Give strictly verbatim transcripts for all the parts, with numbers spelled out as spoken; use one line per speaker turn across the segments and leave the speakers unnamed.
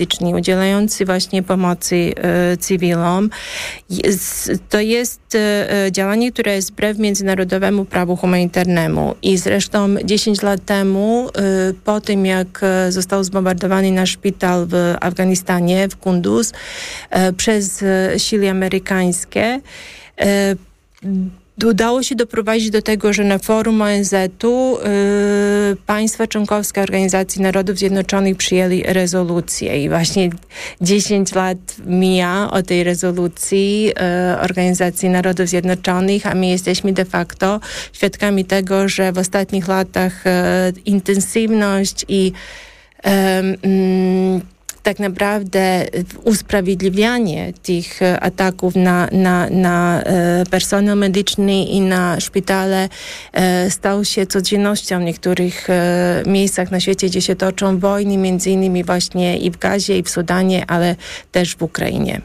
medyczni udzielający właśnie pomocy e, cywilom. Jest, to jest e, działanie, które jest wbrew międzynarodowemu prawu humanitarnemu i zresztą dziesięć lat temu, e, po tym jak został zbombardowany nasz szpital w Afganistanie, w Kunduz, e, przez e, siły amerykańskie, e, udało się doprowadzić do tego, że na forum O N Z-u y, państwa członkowskie Organizacji Narodów Zjednoczonych przyjęli rezolucję i właśnie dziesięć lat mija od tej rezolucji y, Organizacji Narodów Zjednoczonych, a my jesteśmy de facto świadkami tego, że w ostatnich latach y, intensywność i y, y, tak naprawdę usprawiedliwianie tych ataków na, na, na personel medyczny i na szpitale stał się codziennością w niektórych miejscach na świecie, gdzie się toczą wojny, między innymi właśnie i w Gazie, i w Sudanie, ale też w Ukrainie.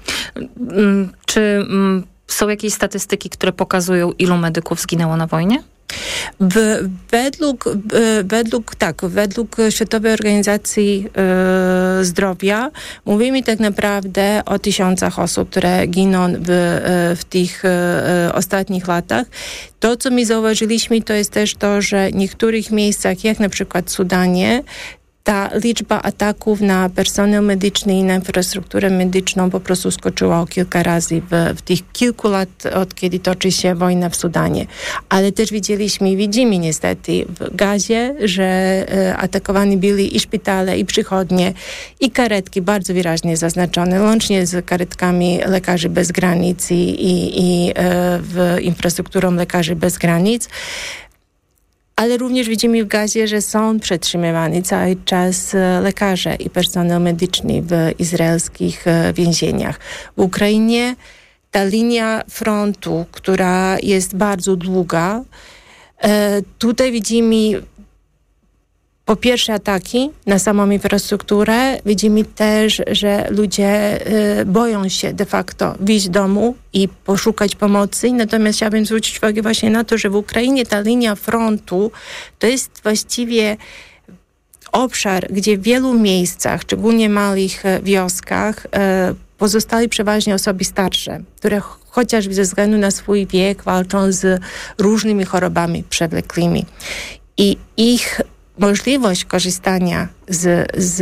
Czy są jakieś statystyki, które pokazują, ilu medyków zginęło na wojnie?
W, według, według, tak, według Światowej Organizacji e, Zdrowia mówimy tak naprawdę o tysiącach osób, które giną w, w tych e, ostatnich latach. To, co my zauważyliśmy, to jest też to, że w niektórych miejscach, jak na przykład w Sudanie, ta liczba ataków na personel medyczny i na infrastrukturę medyczną po prostu skoczyła o kilka razy w, w tych kilku lat, od kiedy toczy się wojna w Sudanie. Ale też widzieliśmy i widzimy niestety w Gazie, że e, atakowane byli i szpitale, i przychodnie, i karetki bardzo wyraźnie zaznaczone, łącznie z karetkami Lekarzy Bez Granic i, i, i e, w infrastrukturą Lekarzy Bez Granic. Ale również widzimy w Gazie, że są przetrzymywani cały czas lekarze i personel medyczny w izraelskich więzieniach. W Ukrainie ta linia frontu, która jest bardzo długa, tutaj widzimy po pierwsze ataki na samą infrastrukturę. Widzimy też, że ludzie y, boją się de facto wyjść z domu i poszukać pomocy. Natomiast chciałabym zwrócić uwagę właśnie na to, że w Ukrainie ta linia frontu to jest właściwie obszar, gdzie w wielu miejscach, szczególnie małych wioskach, y, pozostali przeważnie osoby starsze, które chociażby ze względu na swój wiek walczą z różnymi chorobami przewlekłymi. I ich możliwość korzystania z, z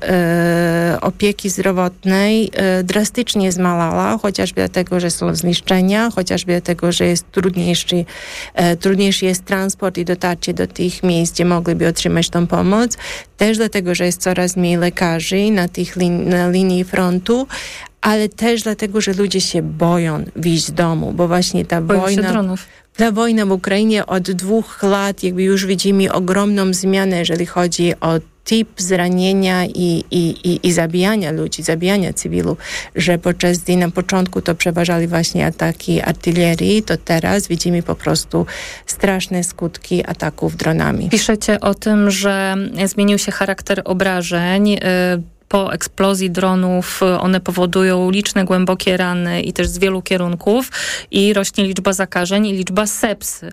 e, opieki zdrowotnej e, drastycznie zmalała, chociażby dlatego, że są zniszczenia, chociażby dlatego, że jest trudniejszy, e, trudniejszy jest transport i dotarcie do tych miejsc, gdzie mogliby otrzymać tą pomoc. Też dlatego, że jest coraz mniej lekarzy na tych lin- na linii frontu, ale też dlatego, że ludzie się boją wyjść z domu, bo właśnie ta
boją
wojna...
się dronów.
Ta wojna w Ukrainie od dwóch lat jakby już widzimy ogromną zmianę, jeżeli chodzi o typ zranienia i, i, i, i zabijania ludzi, zabijania cywilów, że podczas gdy na początku to przeważali właśnie ataki artylerii, to teraz widzimy po prostu straszne skutki ataków dronami.
Piszecie o tym, że zmienił się charakter obrażeń. Y- Po eksplozji dronów one powodują liczne głębokie rany i też z wielu kierunków i rośnie liczba zakażeń i liczba sepsy.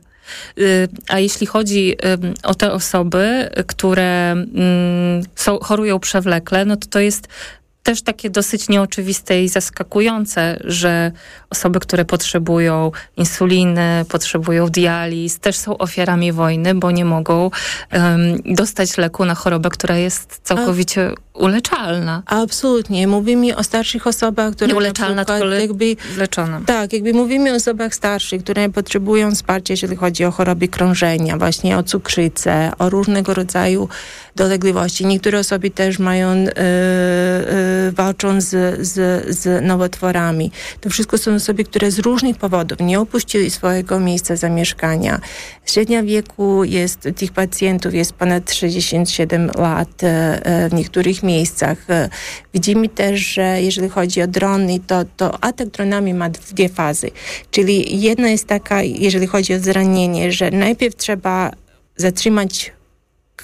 A jeśli chodzi o te osoby, które są, chorują przewlekle, no to to jest też takie dosyć nieoczywiste i zaskakujące, że osoby, które potrzebują insuliny, potrzebują dializ, też są ofiarami wojny, bo nie mogą um, dostać leku na chorobę, która jest całkowicie A, uleczalna.
Absolutnie. Mówimy o starszych osobach, które...
Nie uleczalna, tylko le- jakby leczona.
Tak, jakby mówimy o osobach starszych, które potrzebują wsparcia, jeżeli chodzi o choroby krążenia, właśnie o cukrzycę, o różnego rodzaju dolegliwości. Niektóre osoby też mają... Yy, yy, walczą z, z, z nowotworami. To wszystko są osoby, które z różnych powodów nie opuściły swojego miejsca zamieszkania. Średnia wieku jest, tych pacjentów jest ponad sześćdziesiąt siedem lat w niektórych miejscach. Widzimy też, że jeżeli chodzi o drony, to, to atak dronami ma dwie fazy. Czyli jedna jest taka, jeżeli chodzi o zranienie, że najpierw trzeba zatrzymać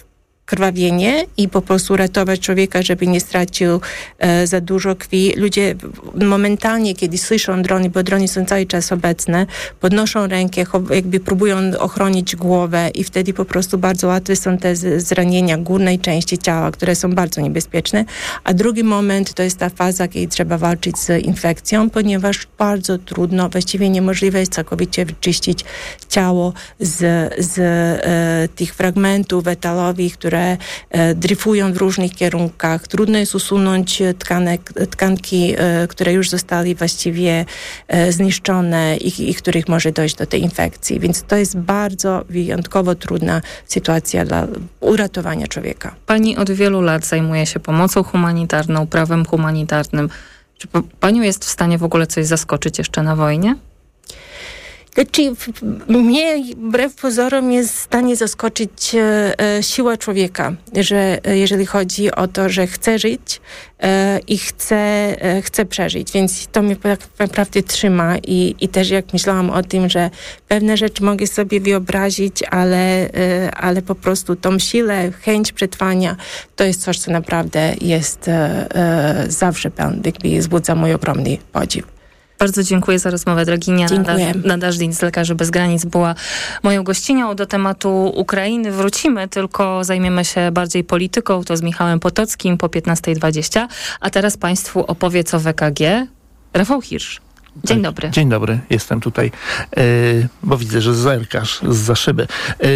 krwawienie i po prostu ratować człowieka, żeby nie stracił e, za dużo krwi. Ludzie momentalnie, kiedy słyszą drony, bo drony są cały czas obecne, podnoszą rękę, jakby próbują ochronić głowę i wtedy po prostu bardzo łatwe są te zranienia górnej części ciała, które są bardzo niebezpieczne. A drugi moment to jest ta faza, kiedy trzeba walczyć z infekcją, ponieważ bardzo trudno, właściwie niemożliwe jest całkowicie wyczyścić ciało z, z e, tych fragmentów etalowych, które e, dryfują w różnych kierunkach. Trudno jest usunąć tkanek, tkanki, e, które już zostały właściwie e, zniszczone i, i których może dojść do tej infekcji. Więc to jest bardzo wyjątkowo trudna sytuacja dla uratowania człowieka.
Pani od wielu lat zajmuje się pomocą humanitarną, prawem humanitarnym. Czy panią jest w stanie w ogóle coś zaskoczyć jeszcze na wojnie?
Znaczy, mnie wbrew pozorom jest w stanie zaskoczyć e, siła człowieka, że e, jeżeli chodzi o to, że chce żyć e, i chce, e, chce przeżyć, więc to mnie tak naprawdę trzyma i, i też jak myślałam o tym, że pewne rzeczy mogę sobie wyobrazić, ale, e, ale po prostu tą siłę, chęć przetrwania, to jest coś, co naprawdę jest e, e, zawsze jakby wzbudza mój ogromny podziw.
Bardzo dziękuję za rozmowę. Droginia Nadażdin z Lekarzy Bez Granic była moją gościnią. Do tematu Ukrainy wrócimy, tylko zajmiemy się bardziej polityką. To z Michałem Potockim po piętnastej dwadzieścia. A teraz Państwu opowie co w E K G Rafał Hirsch. Dzień dobry.
Dzień dobry, jestem tutaj, yy, bo widzę, że zerkasz zza szyby. Yy,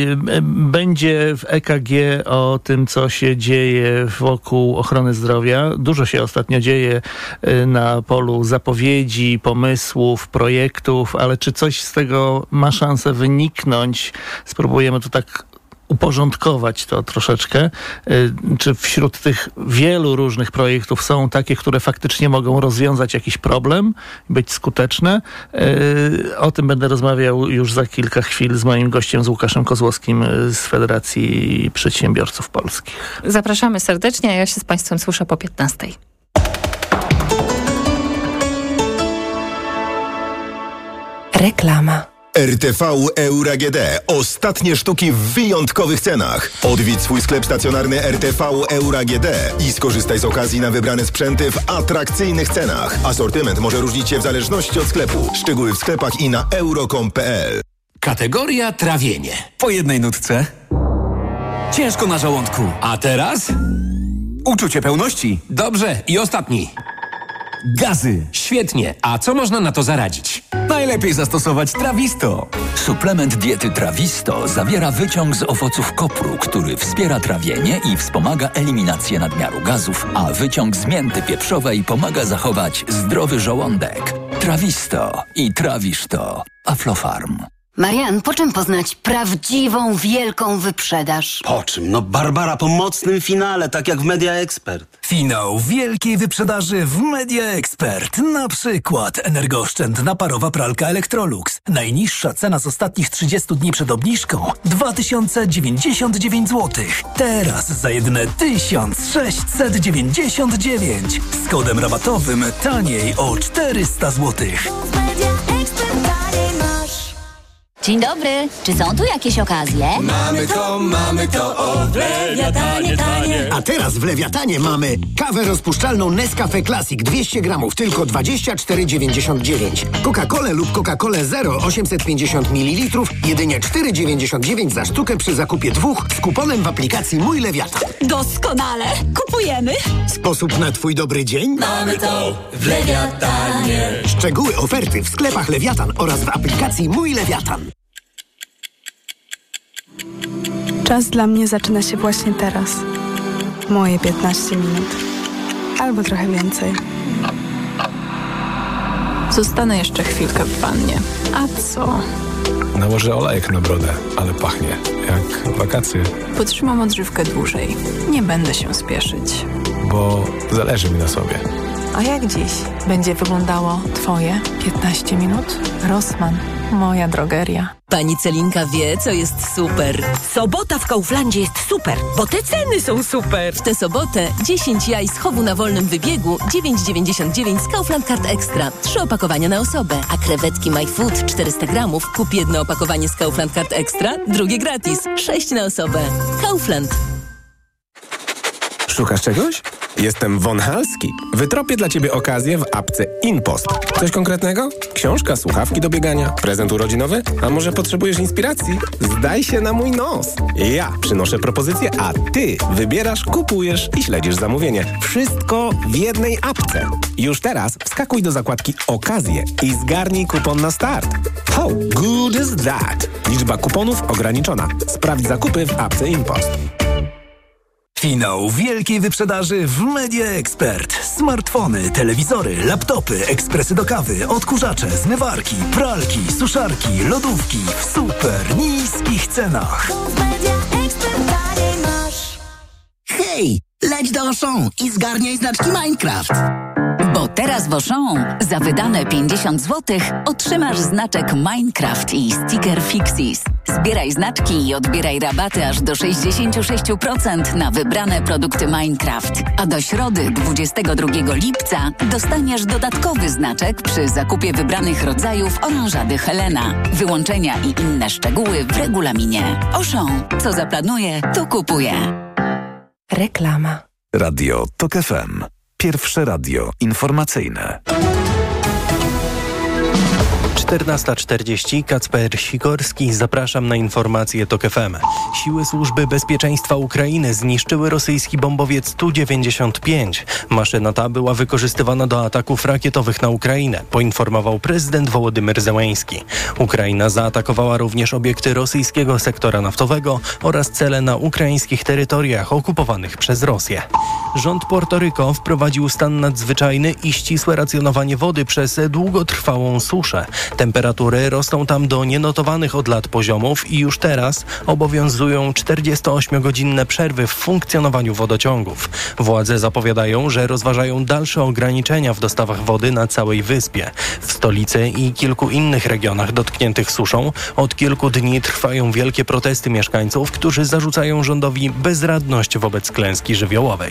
będzie w E K G o tym, co się dzieje wokół ochrony zdrowia. Dużo się ostatnio dzieje yy, na polu zapowiedzi, pomysłów, projektów, ale czy coś z tego ma szansę wyniknąć? Spróbujemy to tak uporządkować to troszeczkę. Czy wśród tych wielu różnych projektów są takie, które faktycznie mogą rozwiązać jakiś problem, być skuteczne? O tym będę rozmawiał już za kilka chwil z moim gościem, z Łukaszem Kozłowskim z Federacji Przedsiębiorców Polskich.
Zapraszamy serdecznie, a ja się z Państwem słyszę po piętnastej.
Reklama.
R T V Euro A G D. Ostatnie sztuki w wyjątkowych cenach. Odwiedź swój sklep stacjonarny R T V Euro A G D i skorzystaj z okazji na wybrane sprzęty w atrakcyjnych cenach. Asortyment może różnić się w zależności od sklepu. Szczegóły w sklepach i na euro kropka com kropka p l.
Kategoria trawienie. Po jednej nutce. Ciężko na żołądku. A teraz? Uczucie pełności. Dobrze. I ostatni. Gazy. Świetnie. A co można na to zaradzić? Najlepiej zastosować Trawisto.
Suplement diety Trawisto zawiera wyciąg z owoców kopru, który wspiera trawienie i wspomaga eliminację nadmiaru gazów, a wyciąg z mięty pieprzowej pomaga zachować zdrowy żołądek. Trawisto i trawisz to. Aflofarm.
Marian, po czym poznać prawdziwą, wielką wyprzedaż?
Po czym? No Barbara po mocnym finale, tak jak w Media Expert.
Finał wielkiej wyprzedaży w Media Expert. Na przykład energooszczędna parowa pralka Electrolux. Najniższa cena z ostatnich trzydziestu dni przed obniżką dwa tysiące dziewięćdziesiąt dziewięć złotych. Teraz za jedyne tysiąc sześćset dziewięćdziesiąt dziewięć. Z kodem rabatowym taniej o czterysta złotych.
Dzień dobry. Czy są tu jakieś okazje?
Mamy to, mamy to, o w Lewiatanie tanie.
A teraz w Lewiatanie mamy kawę rozpuszczalną Nescafe Classic dwieście gramów, tylko dwadzieścia cztery dziewięćdziesiąt dziewięć. Coca-Colę lub Coca-Colę Zero osiemset pięćdziesiąt mililitrów, jedynie cztery dziewięćdziesiąt dziewięć za sztukę przy zakupie dwóch z kuponem w aplikacji Mój Lewiatan.
Doskonale. Kupujemy.
Sposób na twój dobry dzień?
Mamy to w Lewiatanie.
Szczegóły oferty w sklepach Lewiatan oraz w aplikacji Mój Lewiatan.
Czas dla mnie zaczyna się właśnie teraz. Moje piętnaście minut. Albo trochę więcej. Zostanę jeszcze chwilkę w wannie. A co?
Nałożę olejek na brodę, ale pachnie jak wakacje.
Potrzymam odżywkę dłużej. Nie będę się spieszyć.
Bo zależy mi na sobie.
A jak dziś będzie wyglądało twoje piętnaście minut? Rossmann. Moja drogeria.
Pani Celinka wie, co jest super.
Sobota w Kauflandzie jest super, bo te ceny są super.
W tę sobotę dziesięć jaj z chowu na wolnym wybiegu dziewięć dziewięćdziesiąt dziewięć z Kaufland Card Extra. Trzy opakowania na osobę, a krewetki My Food czterysta gramów. Kup jedno opakowanie z Kaufland Card Extra, drugie gratis. Sześć na osobę. Kaufland.
Szukasz czegoś? Jestem Von Halski. Wytropię dla Ciebie okazję w apce InPost. Coś konkretnego? Książka, słuchawki do biegania, prezent urodzinowy? A może potrzebujesz inspiracji? Zdaj się na mój nos. Ja przynoszę propozycję, a Ty wybierasz, kupujesz i śledzisz zamówienie. Wszystko w jednej apce. Już teraz wskakuj do zakładki Okazje i zgarnij kupon na start. How good is that? Liczba kuponów ograniczona. Sprawdź zakupy w apce InPost.
Finał wielkiej wyprzedaży w Media Expert. Smartfony, telewizory, laptopy, ekspresy do kawy, odkurzacze, zmywarki, pralki, suszarki, lodówki w super niskich cenach.
Hej, leć do Auchan i zgarniaj znaczki Minecraft.
Bo teraz w Auchan za wydane pięćdziesiąt złotych otrzymasz znaczek Minecraft i sticker Fixis. Zbieraj znaczki i odbieraj rabaty aż do sześćdziesiąt sześć procent na wybrane produkty Minecraft. A do środy dwudziestego drugiego lipca dostaniesz dodatkowy znaczek przy zakupie wybranych rodzajów oranżady Helena. Wyłączenia i inne szczegóły w regulaminie. Auchan. Co zaplanuje, to kupuje.
Reklama.
Radio Tok F M. Pierwsze radio informacyjne.
czternasta czterdzieści, Kacper Sikorski, zapraszam na informacje Tok F M. Siły Służby Bezpieczeństwa Ukrainy zniszczyły rosyjski bombowiec Tu dziewięćdziesiąt pięć. Maszyna ta była wykorzystywana do ataków rakietowych na Ukrainę, poinformował prezydent Wołodymyr Zełenski. Ukraina zaatakowała również obiekty rosyjskiego sektora naftowego oraz cele na ukraińskich terytoriach okupowanych przez Rosję. Rząd Porto-Rico wprowadził stan nadzwyczajny i ścisłe racjonowanie wody przez długotrwałą suszę. Temperatury rosną tam do nienotowanych od lat poziomów i już teraz obowiązują czterdziestoośmiogodzinne przerwy w funkcjonowaniu wodociągów. Władze zapowiadają, że rozważają dalsze ograniczenia w dostawach wody na całej wyspie. W stolicy i kilku innych regionach dotkniętych suszą od kilku dni trwają wielkie protesty mieszkańców, którzy zarzucają rządowi bezradność wobec klęski żywiołowej.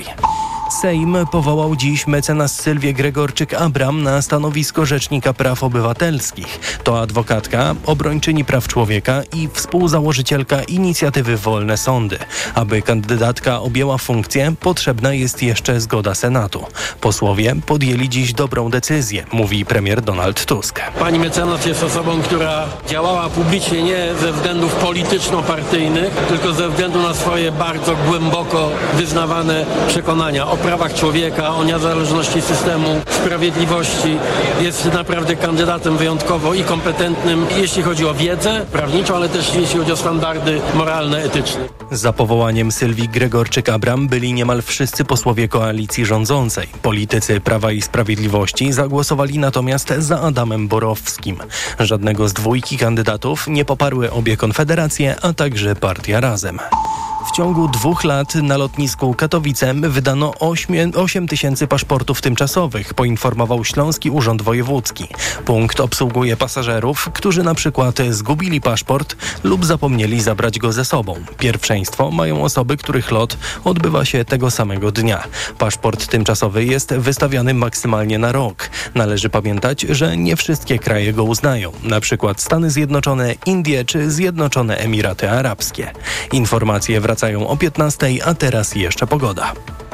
Sejm powołał dziś mecenas Sylwię Gregorczyk-Abram na stanowisko Rzecznika Praw Obywatelskich. To adwokatka, obrończyni praw człowieka i współzałożycielka inicjatywy Wolne Sądy. Aby kandydatka objęła funkcję, potrzebna jest jeszcze zgoda Senatu. Posłowie podjęli dziś dobrą decyzję, mówi premier Donald Tusk.
Pani mecenas jest osobą, która działała publicznie nie ze względów polityczno-partyjnych, tylko ze względu na swoje bardzo głęboko wyznawane przekonania o prawach człowieka, o niezależności systemu sprawiedliwości. Jest naprawdę kandydatem wyjątkowo i kompetentnym, jeśli chodzi o wiedzę prawniczą, ale też jeśli chodzi o standardy moralne, etyczne.
Za powołaniem Sylwii Gregorczyk-Abram byli niemal wszyscy posłowie koalicji rządzącej. Politycy Prawa i Sprawiedliwości zagłosowali natomiast za Adamem Borowskim. Żadnego z dwójki kandydatów nie poparły obie konfederacje, a także partia Razem. W ciągu dwóch lat na lotnisku Katowice wydano osiem tysięcy paszportów tymczasowych, poinformował Śląski Urząd Wojewódzki. Punkt obsługuje pasażerów, którzy na przykład zgubili paszport lub zapomnieli zabrać go ze sobą. Pierwszeństwo mają osoby, których lot odbywa się tego samego dnia. Paszport tymczasowy jest wystawiany maksymalnie na rok. Należy pamiętać, że nie wszystkie kraje go uznają, na przykład Stany Zjednoczone, Indie czy Zjednoczone Emiraty Arabskie. Informacje wracają o piętnastej, a teraz jeszcze pogoda.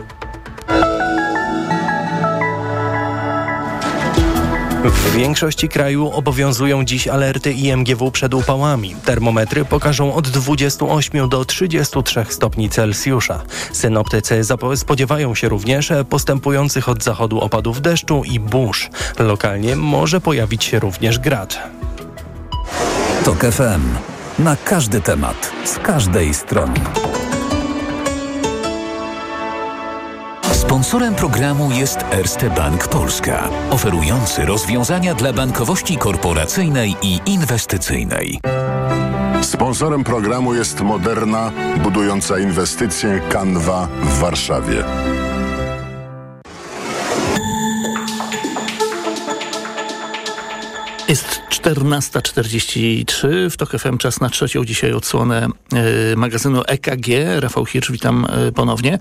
W większości kraju obowiązują dziś alerty I M G W przed upałami. Termometry pokażą od dwudziestu ośmiu do trzydziestu trzech stopni Celsjusza. Synoptycy spodziewają się również postępujących od zachodu opadów deszczu i burz. Lokalnie może pojawić się również grad.
Tok F M. Na każdy temat, z każdej strony. Sponsorem programu jest Erste Bank Polska, oferujący rozwiązania dla bankowości korporacyjnej i inwestycyjnej.
Sponsorem programu jest Moderna, budująca inwestycje Canva w Warszawie.
Jest czternasta czterdzieści trzy, w TOK F M czas na trzecią dzisiaj odsłonę y, magazynu E K G. Rafał Hirsch, witam y, ponownie.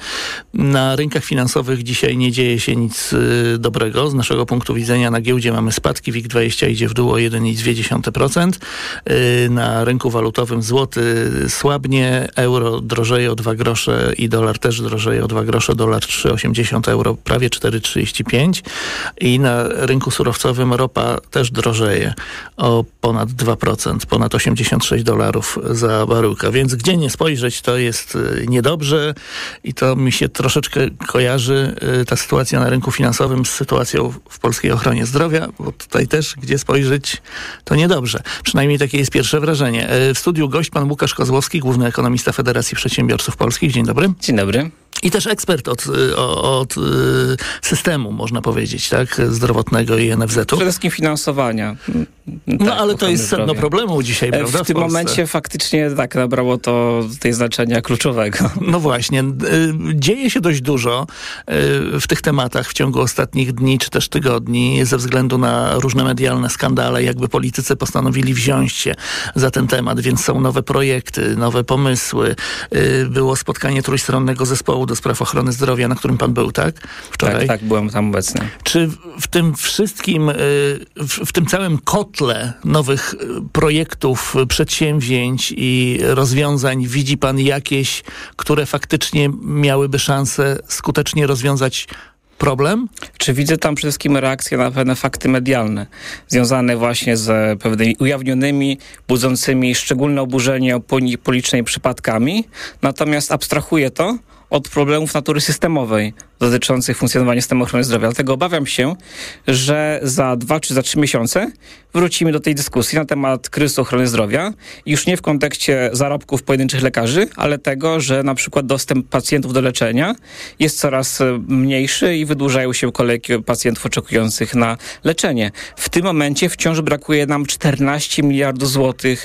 Na rynkach finansowych dzisiaj nie dzieje się nic y, dobrego. Z naszego punktu widzenia na giełdzie mamy spadki. WIG dwadzieścia idzie w dół o jeden przecinek dwa procent. Y, na rynku walutowym złoty słabnie, euro drożeje o dwa grosze i dolar też drożeje o dwa grosze. Dolar trzy przecinek osiemdziesiąt, euro prawie cztery przecinek trzydzieści pięć. I na rynku surowcowym ropa też drożeje o ponad dwa procent, ponad osiemdziesiąt sześć dolarów za baryłkę. Więc gdzie nie spojrzeć, to jest niedobrze i to mi się troszeczkę kojarzy ta sytuacja na rynku finansowym z sytuacją w polskiej ochronie zdrowia, bo tutaj też gdzie spojrzeć, to niedobrze. Przynajmniej takie jest pierwsze wrażenie. W studiu gość pan Łukasz Kozłowski, główny ekonomista Federacji Przedsiębiorców Polskich. Dzień dobry.
Dzień dobry.
I też ekspert od, od, od systemu, można powiedzieć, tak? Zdrowotnego i N F Z-u.
Przede wszystkim finansowania.
No
tak,
ale to jest sedno
zdrowia.
problemu dzisiaj, prawda?
W, w tym
Polsce.
momencie faktycznie tak nabrało to tej znaczenia kluczowego.
No właśnie. Dzieje się dość dużo w tych tematach w ciągu ostatnich dni czy też tygodni ze względu na różne medialne skandale. Jakby politycy postanowili wziąć się za ten temat, więc są nowe projekty, nowe pomysły. Było spotkanie trójstronnego zespołu do spraw ochrony zdrowia, na którym pan był, tak? Wczoraj.
Tak, tak, byłem tam obecny.
Czy w tym wszystkim, w, w tym całym kotle nowych projektów, przedsięwzięć i rozwiązań widzi pan jakieś, które faktycznie miałyby szansę skutecznie rozwiązać problem?
Czy widzę tam przede wszystkim reakcję na pewne fakty medialne, związane właśnie z pewnymi ujawnionymi, budzącymi szczególne oburzenie opinii publicznej przypadkami, natomiast abstrahuję to od problemów natury systemowej dotyczących funkcjonowania systemu ochrony zdrowia. Dlatego obawiam się, że za dwa czy za trzy miesiące wrócimy do tej dyskusji na temat kryzysu ochrony zdrowia. Już nie w kontekście zarobków pojedynczych lekarzy, ale tego, że na przykład dostęp pacjentów do leczenia jest coraz mniejszy i wydłużają się kolejki pacjentów oczekujących na leczenie. W tym momencie wciąż brakuje nam czternaście miliardów złotych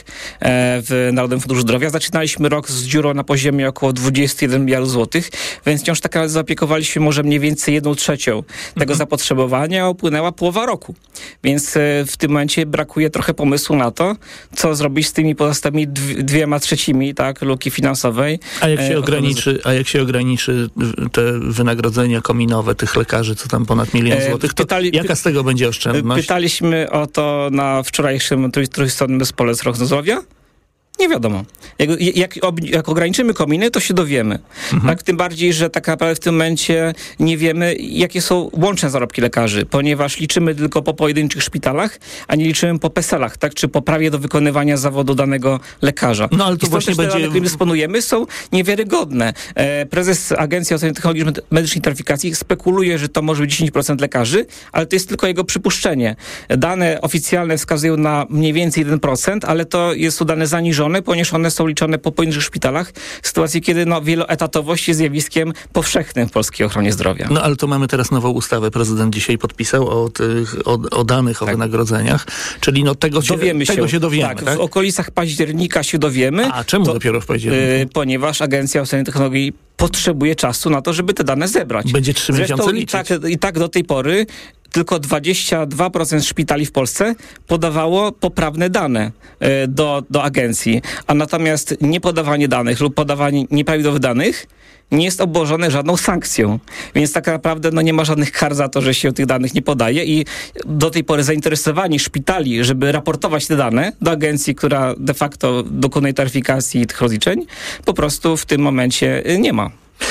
w Narodowym Funduszu Zdrowia. Zaczynaliśmy rok z dziurą na poziomie około dwadzieścia jeden miliardów złotych, więc wciąż tak naprawdę zaopiekowaliśmy może mniej więcej jedną trzecią tego mhm. zapotrzebowania, a upłynęła połowa roku. Więc w tym momencie brakuje trochę pomysłu na to, co zrobić z tymi pozostałymi dwiema trzecimi, tak, luki finansowej.
A jak się ograniczy, a jak się ograniczy te wynagrodzenia kominowe tych lekarzy, co tam ponad milion złotych, to Pytali, jaka z tego będzie oszczędność?
Pytaliśmy o to na wczorajszym trójstronnym zespole z ochrony zdrowia. Nie wiadomo. Jak, jak, jak ograniczymy kominy, to się dowiemy. Mhm. Tak? Tym bardziej, że tak naprawdę w tym momencie nie wiemy, jakie są łączne zarobki lekarzy, ponieważ liczymy tylko po pojedynczych szpitalach, a nie liczymy po peselach, tak? Czy po prawie do wykonywania zawodu danego lekarza.
No ale to właśnie
te
będzie...
dane, którymi dysponujemy, są niewiarygodne. E, prezes Agencji Oceny Technologii Medycznej i Taryfikacji spekuluje, że to może być dziesięć procent lekarzy, ale to jest tylko jego przypuszczenie. Dane oficjalne wskazują na mniej więcej jeden procent, ale to jest to dane zaniżone, ponieważ one są liczone po pojedynczych szpitalach w sytuacji, kiedy no, wieloetatowość jest zjawiskiem powszechnym w polskiej ochronie zdrowia.
No ale to mamy teraz nową ustawę. Prezydent dzisiaj podpisał o, tych, o, o danych, tak. o wynagrodzeniach, czyli no tego się dowiemy. Tego się, się dowiemy tak,
tak? W okolicach października się dowiemy.
A czemu to, dopiero w październiku? Yy,
ponieważ Agencja Oceny Technologii potrzebuje czasu na to, żeby te dane zebrać.
Będzie trzy miesiące liczyć.
I tak, i tak do tej pory tylko dwadzieścia dwa procent szpitali w Polsce podawało poprawne dane y, do, do agencji, a natomiast niepodawanie danych lub podawanie nieprawidłowych danych nie jest obłożone żadną sankcją. Więc tak naprawdę no, nie ma żadnych kar za to, że się tych danych nie podaje i do tej pory zainteresowanie szpitali, żeby raportować te dane do agencji, która de facto dokonuje taryfikacji tych rozliczeń, po prostu w tym momencie nie ma.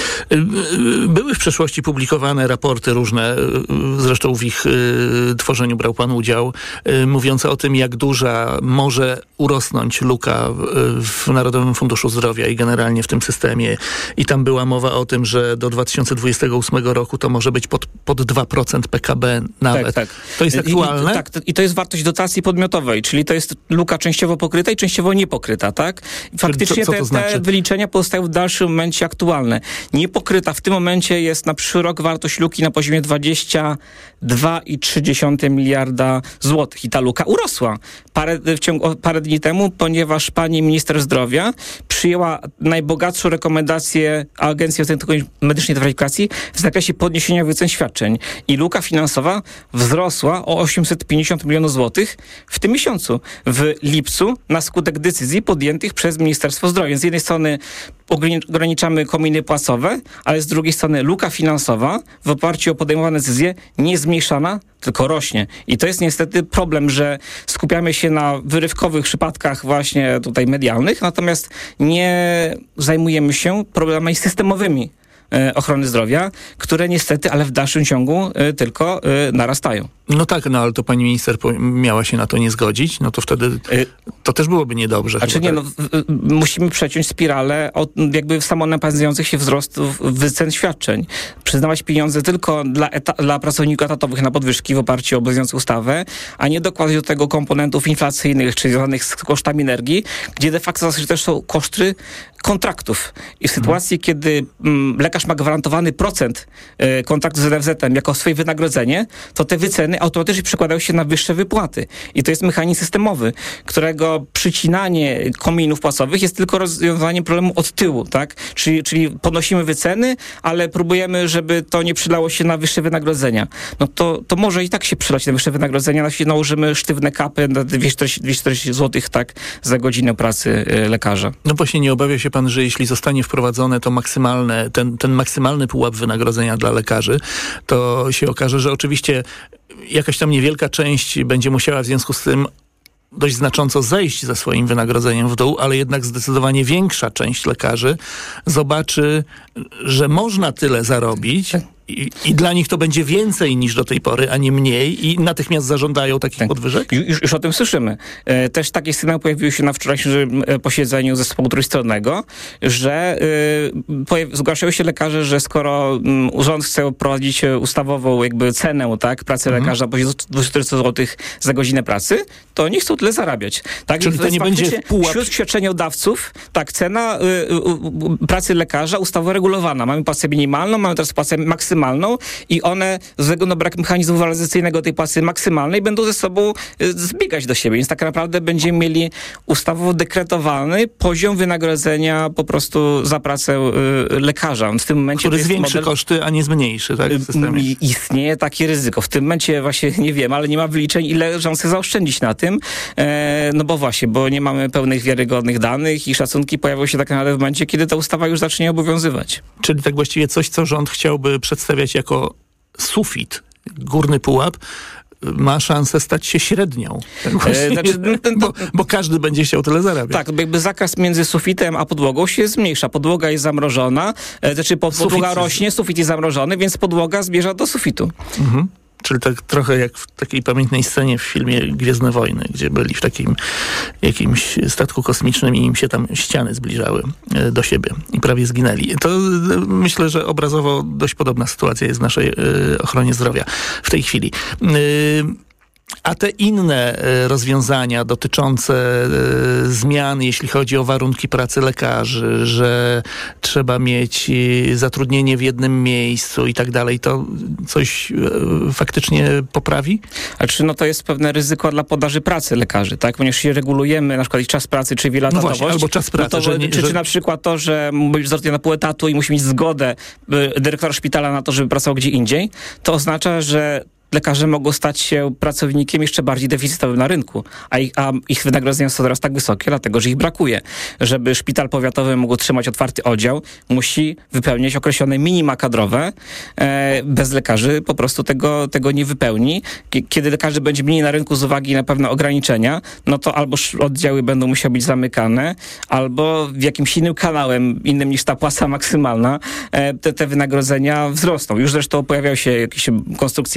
Były w przeszłości publikowane raporty różne, zresztą w ich y, tworzeniu brał pan udział, y, mówiące o tym, jak duża może urosnąć luka w, w Narodowym Funduszu Zdrowia i generalnie w tym systemie. I tam była mowa o tym, że do dwa tysiące dwudziestego ósmego roku to może być pod, pod dwa procent P K B nawet. Tak, tak. To jest aktualne?
I, tak, i to jest wartość dotacji podmiotowej, czyli to jest luka częściowo pokryta i częściowo niepokryta, tak? Faktycznie co, co to te, znaczy? te wyliczenia pozostają w dalszym momencie aktualne. niepokryta. W tym momencie jest na przyszły rok wartość luki na poziomie dwadzieścia dwa i trzy dziesiąte miliarda złotych. I ta luka urosła parę, w ciągu, parę dni temu, ponieważ pani minister zdrowia przyjęła najbogatszą rekomendację Agencji Oceny Medycznej Weryfikacji w zakresie podniesienia wycen świadczeń. I luka finansowa wzrosła o osiemset pięćdziesiąt milionów złotych w tym miesiącu. W lipcu na skutek decyzji podjętych przez Ministerstwo Zdrowia. Z jednej strony ograniczamy kominy płacowe, ale z drugiej strony luka finansowa w oparciu o podejmowane decyzje nie jest zmniejszana, tylko rośnie. I to jest niestety problem, że skupiamy się na wyrywkowych przypadkach właśnie tutaj medialnych, natomiast nie zajmujemy się problemami systemowymi ochrony zdrowia, które niestety, ale w dalszym ciągu y, tylko y, narastają.
No tak, no ale to pani minister miała się na to nie zgodzić, no to wtedy to też byłoby niedobrze.
Znaczy nie,
tak?
no, musimy przeciąć spiralę od jakby samonapędzających się wzrostów wycen świadczeń. Przyznawać pieniądze tylko dla, eta- dla pracowników etatowych na podwyżki w oparciu o obowiązującą ustawę, a nie dokładać do tego komponentów inflacyjnych, czy związanych z kosztami energii, gdzie de facto też są koszty kontraktów. I w sytuacji, hmm. kiedy mm, lekarz ma gwarantowany procent y, kontraktu z N F Z-em jako swoje wynagrodzenie, to te wyceny automatycznie przekładają się na wyższe wypłaty. I to jest mechanizm systemowy, którego przycinanie kominów płacowych jest tylko rozwiązaniem problemu od tyłu, tak? Czyli, czyli podnosimy wyceny, ale próbujemy, żeby to nie przylało się na wyższe wynagrodzenia. No to, to może i tak się przylać na wyższe wynagrodzenia, na się nałożymy sztywne kapy na dwieście czterdzieści złotych, tak, za godzinę pracy y, lekarza.
No właśnie, nie obawia się pan, że jeśli zostanie wprowadzone to maksymalne, ten, ten maksymalny pułap wynagrodzenia dla lekarzy, to się okaże, że oczywiście jakaś tam niewielka część będzie musiała w związku z tym dość znacząco zejść ze swoim wynagrodzeniem w dół, ale jednak zdecydowanie większa część lekarzy zobaczy, że można tyle zarobić i, i dla nich to będzie więcej niż do tej pory, a nie mniej i natychmiast zażądają takich tak. podwyżek?
Już, już o tym słyszymy. E, też takie sygnały pojawiły się na wczorajszym posiedzeniu zespołu trójstronnego, że e, zgłaszają się lekarze, że skoro m, rząd chce wprowadzić ustawową jakby cenę, tak, pracy mhm. lekarza po dwieście czterdzieści złotych za godzinę pracy, to oni chcą tyle zarabiać. Tak?
Czyli to, to nie będzie pułap...
Wśród świadczeniodawców, tak, cena y, y, y, pracy lekarza ustawowo regulowana. Mamy płacę minimalną, mamy teraz płacę maksymalną i one ze względu na brak mechanizmu waloryzacyjnego tej płacy maksymalnej będą ze sobą zbiegać do siebie. Więc tak naprawdę będziemy mieli ustawowo dekretowany poziom wynagrodzenia po prostu za pracę y, lekarza. W tym momencie
który zwiększy model... koszty, a nie zmniejszy, tak? W systemie.
I, istnieje takie ryzyko. W tym momencie właśnie nie wiem, ale nie ma wyliczeń, ile rząd chce zaoszczędzić na tym. E, no bo właśnie, bo nie mamy pełnych, wiarygodnych danych i szacunki pojawią się tak naprawdę w momencie, kiedy ta ustawa już zacznie obowiązywać.
Czyli tak właściwie coś, co rząd chciałby przedstawiać jako sufit, górny pułap, ma szansę stać się średnią. Tak e, znaczy, bo, bo każdy będzie chciał tyle zarabiać.
Tak, jakby zakaz między sufitem a podłogą się zmniejsza. Podłoga jest zamrożona, e, znaczy pod, podłoga sufit rośnie, sufit jest zamrożony, więc podłoga zmierza do sufitu. Mhm.
Czyli tak trochę jak w takiej pamiętnej scenie w filmie Gwiezdne Wojny, gdzie byli w takim jakimś statku kosmicznym i im się tam ściany zbliżały do siebie i prawie zginęli. To myślę, że obrazowo dość podobna sytuacja jest w naszej ochronie zdrowia w tej chwili. A te inne rozwiązania dotyczące zmian, jeśli chodzi o warunki pracy lekarzy, że trzeba mieć zatrudnienie w jednym miejscu i tak dalej, to coś faktycznie poprawi?
A czy no to jest pewne ryzyko dla podaży pracy lekarzy, tak? Ponieważ jeśli regulujemy na przykład ich czas pracy, czy wielotatowość,
no albo czas pracy.
No to,
że nie,
czy,
że...
czy na przykład to, że musi być zatrudniony na pół etatu i musi mieć zgodę dyrektora szpitala na to, żeby pracował gdzie indziej, to oznacza, że lekarze mogą stać się pracownikiem jeszcze bardziej deficytowym na rynku, a ich, a ich wynagrodzenia są teraz tak wysokie, dlatego że ich brakuje. Żeby szpital powiatowy mógł trzymać otwarty oddział, musi wypełniać określone minima kadrowe. E, bez lekarzy po prostu tego, tego nie wypełni. Kiedy lekarzy będzie mniej na rynku z uwagi na pewne ograniczenia, no to albo oddziały będą musiały być zamykane, albo w jakimś innym kanałem, innym niż ta płaca maksymalna, e, te, te wynagrodzenia wzrosną. Już zresztą pojawiają się jakieś konstrukcje prawne,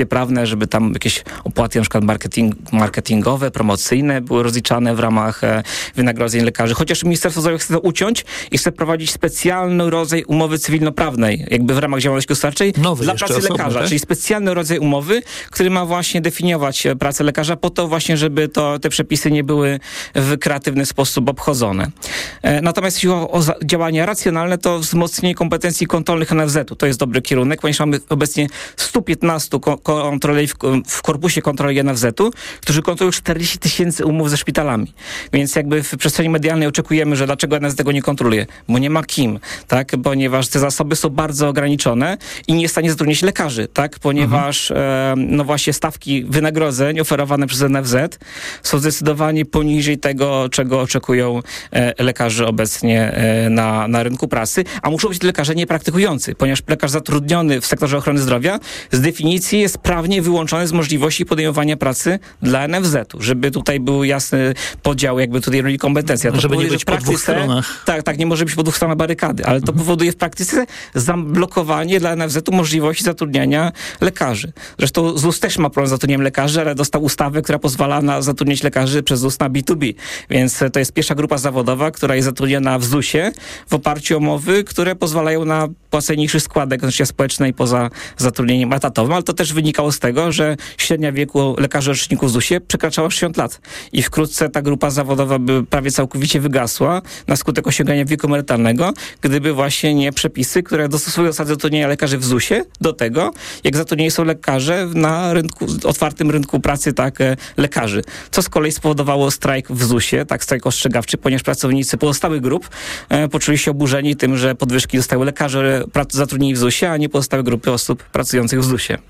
żeby tam jakieś opłaty na przykład marketing, marketingowe, promocyjne były rozliczane w ramach e, wynagrodzeń lekarzy. Chociaż Ministerstwo Zdrowia chce to uciąć i chce prowadzić specjalny rodzaj umowy cywilnoprawnej, jakby w ramach działalności gospodarczej
Nowy
dla pracy
osobny,
lekarza,
tak?
czyli specjalny rodzaj umowy, który ma właśnie definiować pracę lekarza po to właśnie, żeby to, te przepisy nie były w kreatywny sposób obchodzone. E, natomiast jeśli chodzi o, o działania racjonalne, to wzmocnienie kompetencji kontrolnych N F Z-u. To jest dobry kierunek, ponieważ mamy obecnie sto piętnaście ko- kontroli w, w korpusie kontroli N F Z-u, którzy kontrolują czterdzieści tysięcy umów ze szpitalami. Więc jakby w przestrzeni medialnej oczekujemy, że dlaczego N F Z tego nie kontroluje? Bo nie ma kim, tak? Ponieważ te zasoby są bardzo ograniczone i nie jest w stanie zatrudnić lekarzy, tak? Ponieważ mhm. e, no właśnie stawki wynagrodzeń oferowane przez N F Z są zdecydowanie poniżej tego, czego oczekują e, lekarze obecnie e, na, na rynku pracy, a muszą być lekarze niepraktykujący, ponieważ lekarz zatrudniony w sektorze ochrony zdrowia z definicji jest prawnie wyłączony z możliwości podejmowania pracy dla N F Z-u, żeby tutaj był jasny podział jakby tutaj roli kompetencji. To
żeby
powoduje,
nie być
w praktyce,
po dwóch stronach.
Tak, tak, nie może być po dwóch stronach barykady, ale to mhm. powoduje w praktyce zablokowanie dla N F Z-u możliwości zatrudniania lekarzy. Zresztą Z U S też ma problem z zatrudnieniem lekarzy, ale dostał ustawę, która pozwala na zatrudniać lekarzy przez Z U S na B dwa B. Więc to jest pierwsza grupa zawodowa, która jest zatrudniona w Z U S-ie w oparciu o umowy, które pozwalają na płacenie niższych składek na życie społecznej poza zatrudnieniem etatowym, ale to też wynikało z tego, że średnia wieku lekarzy roczników w Z U S-ie przekraczała sześćdziesiąt lat. I wkrótce ta grupa zawodowa by prawie całkowicie wygasła na skutek osiągania wieku emerytalnego, gdyby właśnie nie przepisy, które dostosowują zasady zatrudnienia lekarzy w Z U S-ie do tego, jak zatrudnieni są lekarze na rynku, otwartym rynku pracy, tak, lekarzy. Co z kolei spowodowało strajk w Z U S-ie, tak, strajk ostrzegawczy, ponieważ pracownicy pozostałych grup e, poczuli się oburzeni tym, że podwyżki dostały lekarze prac, zatrudnieni w Z U S-ie, a nie pozostałe grupy osób pracujących w Z U S-ie.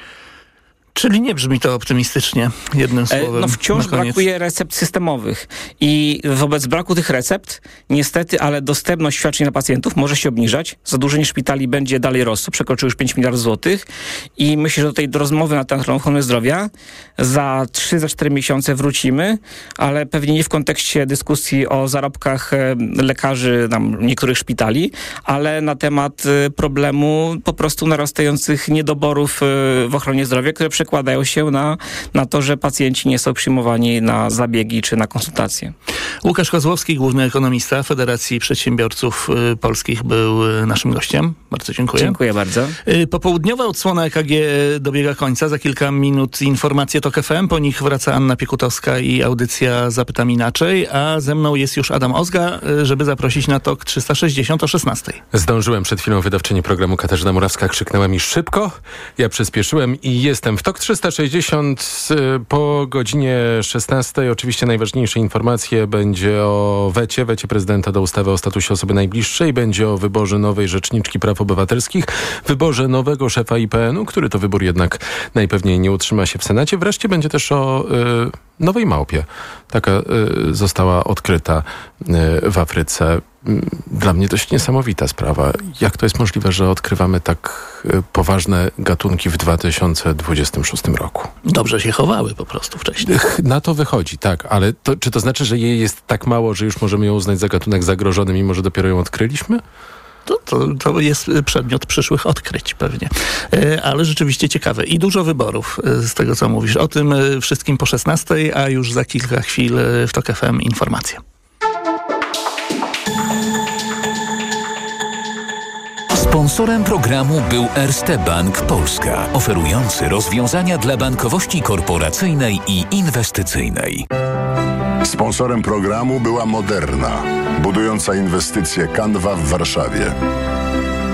Czyli nie brzmi to optymistycznie, jednym słowem.
No wciąż brakuje recept systemowych i wobec braku tych recept, niestety, ale dostępność świadczeń dla pacjentów może się obniżać. Zadłużenie szpitali będzie dalej rosło, przekroczyło już pięć miliardów złotych i myślę, że do tej rozmowy na temat ochrony zdrowia za trzy, za cztery miesiące wrócimy, ale pewnie nie w kontekście dyskusji o zarobkach lekarzy tam, niektórych szpitali, ale na temat problemu po prostu narastających niedoborów w ochronie zdrowia, które przekładają się na, na to, że pacjenci nie są przyjmowani na zabiegi czy na konsultacje.
Łukasz Kozłowski, główny ekonomista Federacji Przedsiębiorców Polskich, był naszym gościem. Bardzo dziękuję.
Dziękuję bardzo.
Popołudniowa odsłona E K G dobiega końca. Za kilka minut informacje TOK F M. Po nich wraca Anna Piekutowska i audycja Zapytam Inaczej. A ze mną jest już Adam Ozga, żeby zaprosić na TOK trzysta sześćdziesiąt o szesnastej.
Zdążyłem przed chwilą, wydawczyni programu Katarzyna Murawska krzyknęła mi szybko. Ja przyspieszyłem i jestem w TOK trzysta sześćdziesiąt po godzinie szesnastej. Oczywiście najważniejsze informacje będzie o wecie, wecie prezydenta do ustawy o statusie osoby najbliższej, będzie o wyborze nowej rzeczniczki praw obywatelskich, wyborze nowego szefa I P N-u, który to wybór jednak najpewniej nie utrzyma się w Senacie. Wreszcie będzie też o y, nowej małpie. Taka y, została odkryta y, w Afryce. Dla mnie dość niesamowita sprawa. Jak to jest możliwe, że odkrywamy tak poważne gatunki w dwa tysiące dwudziestym szóstym roku?
Dobrze się chowały po prostu wcześniej.
Na to wychodzi, tak. Ale to, czy to znaczy, że jej jest tak mało, że już możemy ją uznać za gatunek zagrożony, mimo że dopiero ją odkryliśmy?
To, to, to jest przedmiot przyszłych odkryć pewnie. Ale rzeczywiście ciekawe. I dużo wyborów z tego, co mówisz. O tym wszystkim po szesnastej, a już za kilka chwil w TOK F M informacje.
Sponsorem programu był Erste Bank Polska, oferujący rozwiązania dla bankowości korporacyjnej i inwestycyjnej.
Sponsorem programu była Moderna, budująca inwestycje Canva w Warszawie.